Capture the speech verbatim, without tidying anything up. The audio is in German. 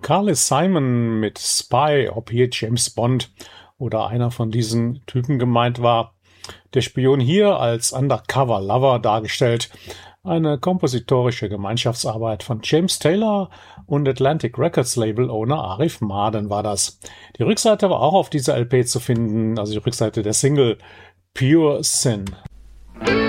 Carly Simon mit Spy, ob hier James Bond oder einer von diesen Typen gemeint war. Der Spion hier als Undercover Lover dargestellt. Eine kompositorische Gemeinschaftsarbeit von James Taylor und Atlantic Records Label Owner Arif Mardin war das. Die Rückseite war auch auf dieser L P zu finden, also die Rückseite der Single Pure Sin.